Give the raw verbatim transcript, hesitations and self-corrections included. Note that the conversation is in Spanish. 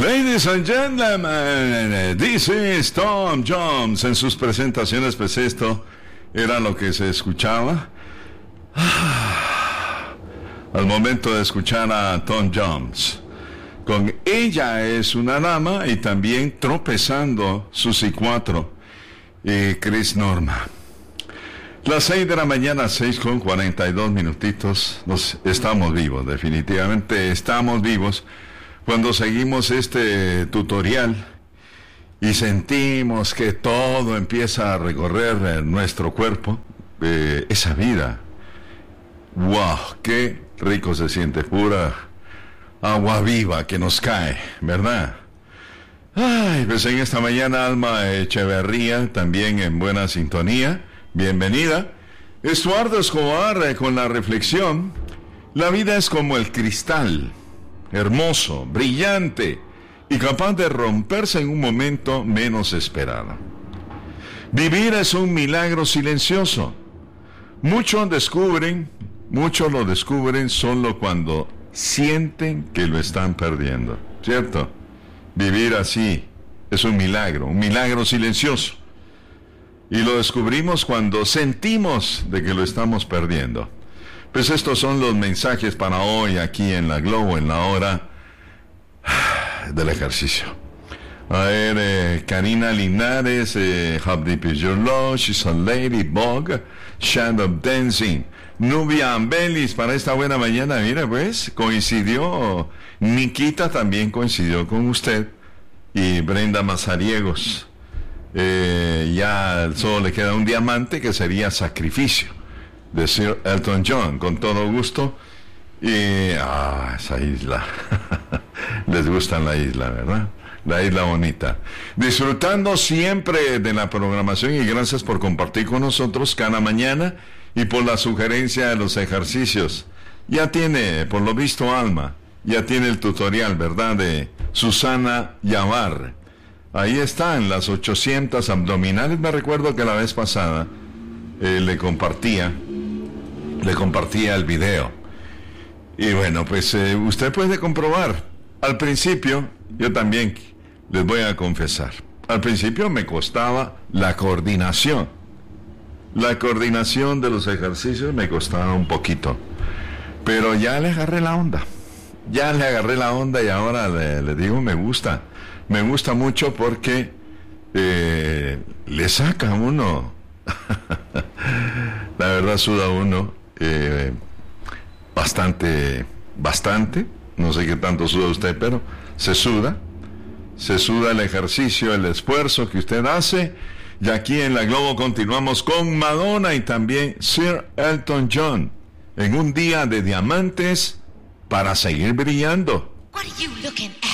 Ladies and gentlemen, this is Tom Jones. En sus presentaciones, pues esto era lo que se escuchaba al momento de escuchar a Tom Jones. Con Ella es una dama y también Tropezando, Susi cuatro y Chris Norma. Las seis de la mañana, seis con cuarenta y dos minutitos. Nos, estamos vivos, definitivamente estamos vivos cuando seguimos este tutorial y sentimos que todo empieza a recorrer nuestro cuerpo, eh, esa vida. ¡Wow! ¡Qué rico se siente! Pura agua viva que nos cae, ¿verdad? Ay, pues en esta mañana Alma Echeverría, también en buena sintonía. Bienvenida. Estuardo Escobar eh, con la reflexión: la vida es como el cristal, hermoso, brillante y capaz de romperse en un momento menos esperado. Vivir es un milagro silencioso. Muchos descubren, muchos lo descubren solo cuando sienten que lo están perdiendo, ¿cierto? Vivir así es un milagro, un milagro silencioso. Y lo descubrimos cuando sentimos de que lo estamos perdiendo. Pues estos son los mensajes para hoy aquí en la Globo, en la hora del ejercicio. A ver, eh, Karina Linares, eh, How Deep Is Your Love, She's a Ladybug, Shadow Dancing. Nubia Ambelis, para esta buena mañana, mira pues, coincidió, Nikita también coincidió con usted, y Brenda Mazariegos. Eh, ya solo le queda un diamante que sería Sacrificio, de Sir Elton John, con todo gusto. Y ah, esa isla les gusta la isla, ¿verdad? La isla bonita. Disfrutando siempre de la programación, y gracias por compartir con nosotros cada mañana y por la sugerencia de los ejercicios. Ya tiene, por lo visto, Alma, ya tiene el tutorial, ¿verdad? De Susana Yavar. Ahí están las ochocientas abdominales. Me recuerdo que la vez pasada eh, le compartía, le compartía el video. Y bueno, pues eh, usted puede comprobar. Al principio, yo también les voy a confesar, al principio me costaba la coordinación. La coordinación de los ejercicios me costaba un poquito. Pero ya le agarré la onda. Ya le agarré la onda y ahora le, le digo, me gusta. Me gusta mucho porque eh, le saca a uno. La verdad suda uno eh, bastante, bastante. No sé qué tanto suda usted, pero se suda. Se suda el ejercicio, el esfuerzo que usted hace. Y aquí en la Globo continuamos con Madonna y también Sir Elton John en un día de diamantes para seguir brillando. What are you looking at?